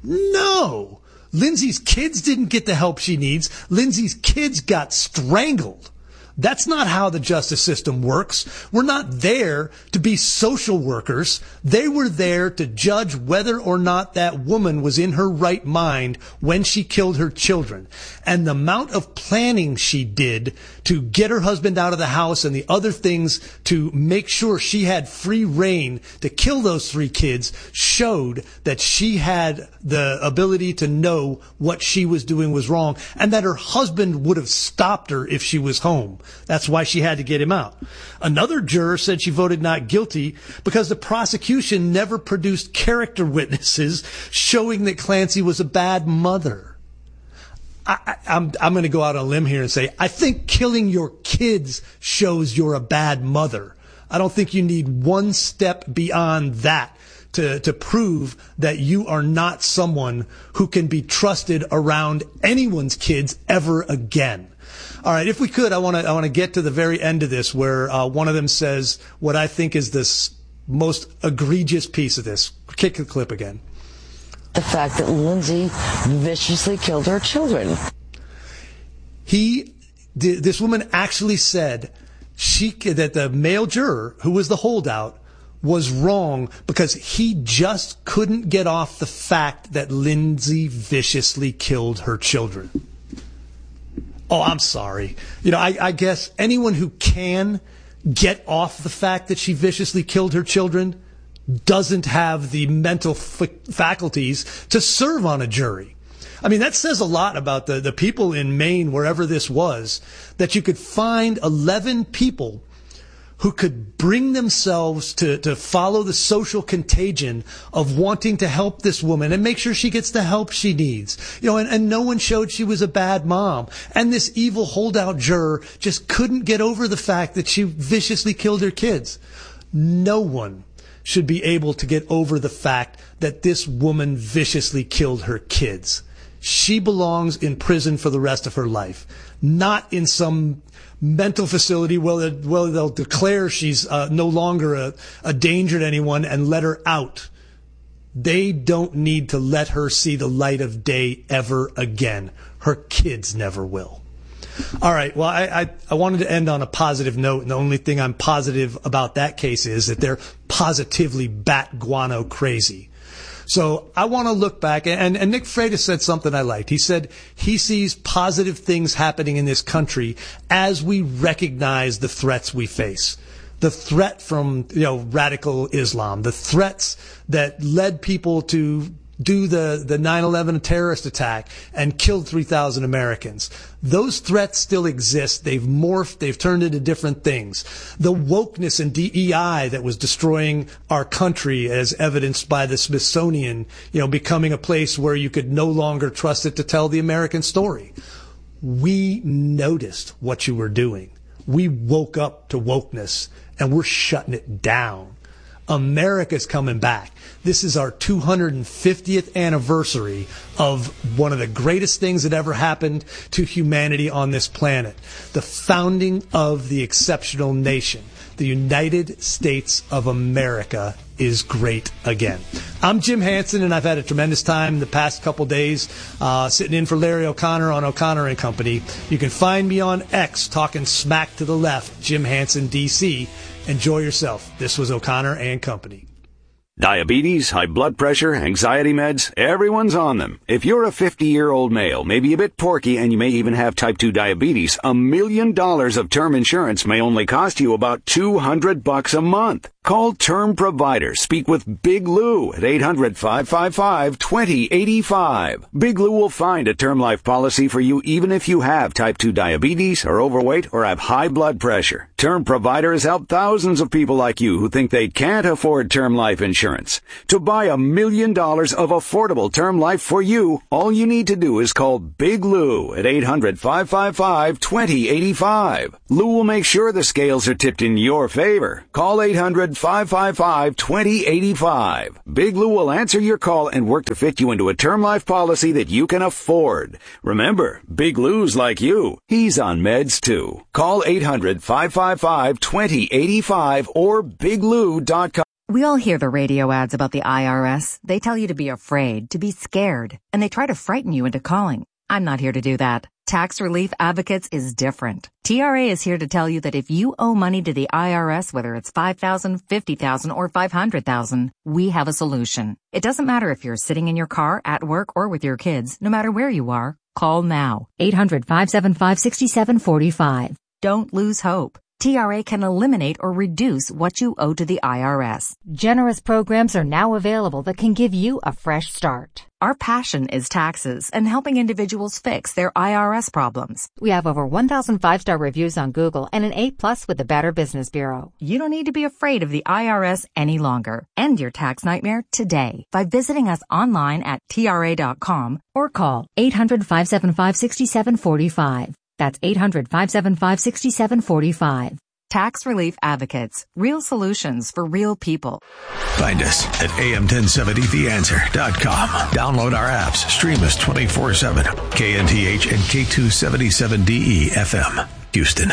No! Lindsay's kids didn't get the help she needs. Lindsay's kids got strangled. That's not how the justice system works. We're not there to be social workers. They were there to judge whether or not that woman was in her right mind when she killed her children. And the amount of planning she did to get her husband out of the house and the other things to make sure she had free reign to kill those 3 kids showed that she had the ability to know what she was doing was wrong and that her husband would have stopped her if she was home. That's why she had to get him out. Another juror said she voted not guilty because the prosecution never produced character witnesses showing that Clancy was a bad mother. I'm going to go out on a limb here and say, I think killing your kids shows you're a bad mother. I don't think you need one step beyond that to prove that you are not someone who can be trusted around anyone's kids ever again. All right, if we could, I want to get to the very end of this where one of them says what I think is this most egregious piece of this. Kick the clip again. The fact that Lindsay viciously killed her children. This woman actually said that the male juror who was the holdout was wrong because he just couldn't get off the fact that Lindsay viciously killed her children. Oh, I'm sorry. I guess anyone who can get off the fact that she viciously killed her children doesn't have the mental faculties to serve on a jury. I mean, that says a lot about the people in Maine, wherever this was, that you could find 11 people who could bring themselves to follow the social contagion of wanting to help this woman and make sure she gets the help she needs. And no one showed she was a bad mom. And this evil holdout juror just couldn't get over the fact that she viciously killed her kids. No one should be able to get over the fact that this woman viciously killed her kids. She belongs in prison for the rest of her life, not in some mental facility where they'll declare she's no longer a danger to anyone and let her out. They don't need to let her see the light of day ever again. Her kids never will. All right. Well, I wanted to end on a positive note, and the only thing I'm positive about that case is that they're positively bat guano crazy. So I want to look back, and Nick Freitas said something I liked. He said he sees positive things happening in this country as we recognize the threats we face. The threat from, radical Islam, the threats that led people to do the 9/11 terrorist attack and killed 3,000 Americans. Those threats still exist. They've morphed. They've turned into different things. The wokeness and DEI that was destroying our country, as evidenced by the Smithsonian, becoming a place where you could no longer trust it to tell the American story. We noticed what you were doing. We woke up to wokeness and we're shutting it down. America's coming back. This is our 250th anniversary of one of the greatest things that ever happened to humanity on this planet. The founding of the exceptional nation. The United States of America is great again. I'm Jim Hansen, and I've had a tremendous time the past couple days sitting in for Larry O'Connor on O'Connor and Company. You can find me on X talking smack to the left, Jim Hansen, DC. Enjoy yourself. This was O'Connor and Company. Diabetes, high blood pressure, anxiety meds, everyone's on them. If you're a 50-year-old male, maybe a bit porky, and you may even have type 2 diabetes, $1 million of term insurance may only cost you about $200 a month. Call Term Provider. Speak with Big Lou at 800-555-2085. Big Lou will find a term life policy for you even if you have type 2 diabetes, are overweight, or have high blood pressure. Term Provider has helped thousands of people like you who think they can't afford term life insurance. To buy $1 million of affordable term life for you, all you need to do is call Big Lou at 800-555-2085. Lou will make sure the scales are tipped in your favor. Call 800-555-2085. Big Lou will answer your call and work to fit you into a term life policy that you can afford. Remember, Big Lou's like you. He's on meds too. Call 800-555-2085 or biglou.com. We all hear the radio ads about the IRS. They tell you to be afraid, to be scared, and they try to frighten you into calling. I'm not here to do that. Tax Relief Advocates is different. TRA is here to tell you that if you owe money to the IRS, whether it's $5,000, $50,000, or $500,000, we have a solution. It doesn't matter if you're sitting in your car, at work, or with your kids. No matter where you are, call now. 800-575-6745. Don't lose hope. TRA can eliminate or reduce what you owe to the IRS. Generous programs are now available that can give you a fresh start. Our passion is taxes and helping individuals fix their IRS problems. We have over 1,000 5-star reviews on Google and an A+ with the Better Business Bureau. You don't need to be afraid of the IRS any longer. End your tax nightmare today by visiting us online at TRA.com or call 800-575-6745. That's 800-575-6745. Tax Relief Advocates. Real solutions for real people. Find us at am1070theanswer.com. Download our apps. Stream us 24/7. KNTH and K277DE FM. Houston.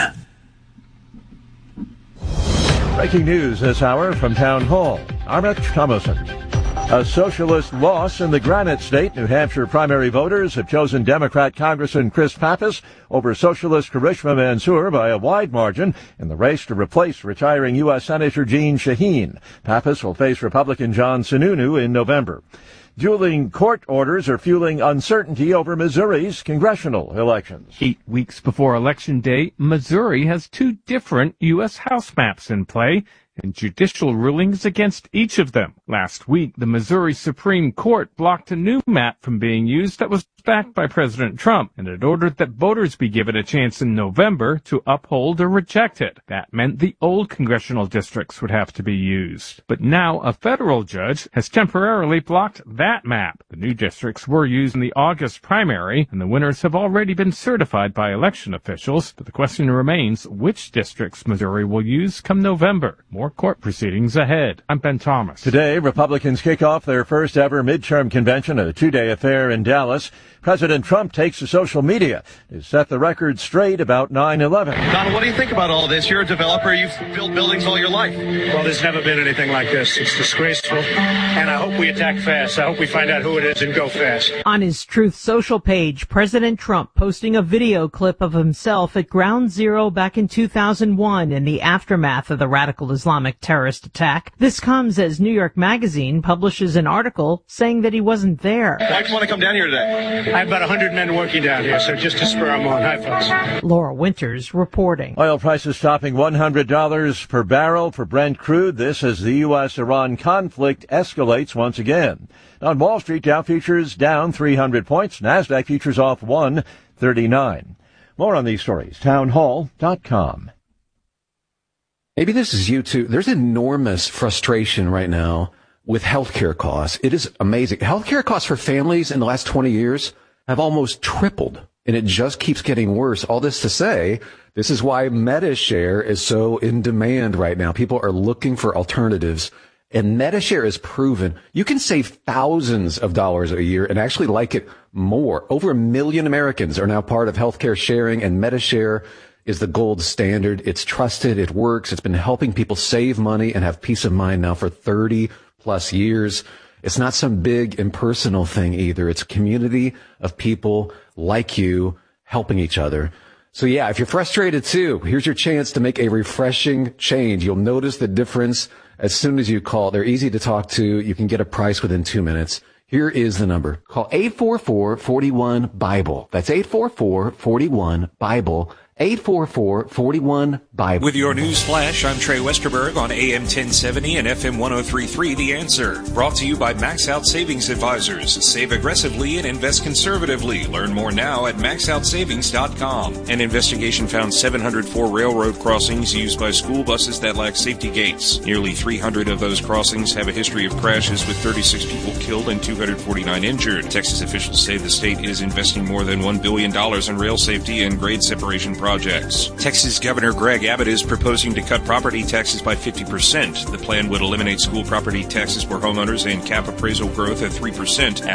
Breaking news this hour from Town Hall. Armit Thomason. A socialist loss in the Granite State. New Hampshire primary voters have chosen Democrat Congressman Chris Pappas over socialist Karishma Mansour by a wide margin in the race to replace retiring U.S. Senator Jeanne Shaheen. Pappas will face Republican John Sununu in November. Dueling court orders are fueling uncertainty over Missouri's congressional elections. 8 weeks before Election Day, Missouri has two different U.S. House maps in play and judicial rulings against each of them. Last week, the Missouri Supreme Court blocked a new map from being used that was backed by President Trump, and it ordered that voters be given a chance in November to uphold or reject it. That meant the old congressional districts would have to be used. But now a federal judge has temporarily blocked that map. The new districts were used in the August primary, and the winners have already been certified by election officials, but the question remains which districts Missouri will use come November. More court proceedings ahead. I'm Ben Thomas. Today, Republicans kick off their first ever midterm convention, a two-day affair in Dallas. President Trump takes to social media to set the record straight about 9/11. Donald, what do you think about all this? You're a developer. You've built buildings all your life. Well, there's never been anything like this. It's disgraceful. And I hope we attack fast. I hope we find out who it is and go fast. On his Truth Social page, President Trump posting a video clip of himself at Ground Zero back in 2001 in the aftermath of the radical Islamic terrorist attack. This comes as New York Magazine publishes an article saying that he wasn't there. Why do you want to come down here today? I have about 100 men working down here, so just to spur them on. Hi, folks. Laura Winters reporting. Oil prices topping $100 per barrel for Brent crude. This as the U.S.-Iran conflict escalates once again. On Wall Street, Dow futures down 300 points. NASDAQ futures off 139. More on these stories. Townhall.com. Maybe this is you too. There's enormous frustration right now with healthcare costs. It is amazing. Healthcare costs for families in the last 20 years have almost tripled, and it just keeps getting worse. All this to say, this is why MediShare is so in demand right now. People are looking for alternatives, And Medi-Share is proven you can save thousands of dollars a year and actually like it more. Over 1 million Americans are now part of healthcare sharing, and Medi-Share is the gold standard. It's trusted. It works. It's been helping people save money and have peace of mind now for 30 plus years. It's not some big impersonal thing either. It's a community of people like you helping each other. So yeah, if you're frustrated too, here's your chance to make a refreshing change. You'll notice the difference as soon as you call. They're easy to talk to. You can get a price within 2 minutes. Here is the number. Call 844-41-BIBLE. That's 844-41-BIBLE. 844-41-BIBLE. With your news flash, I'm Trey Westerberg on AM 1070 and FM 103.3 The Answer. Brought to you by Max Out Savings Advisors. Save aggressively and invest conservatively. Learn more now at maxoutsavings.com. An investigation found 704 railroad crossings used by school buses that lack safety gates. Nearly 300 of those crossings have a history of crashes, with 36 people killed and 249 injured. Texas officials say the state is investing more than $1 billion in rail safety and grade separation projects. Texas Governor Greg Abbott is proposing to cut property taxes by 50%. The plan would eliminate school property taxes for homeowners and cap appraisal growth at 3%.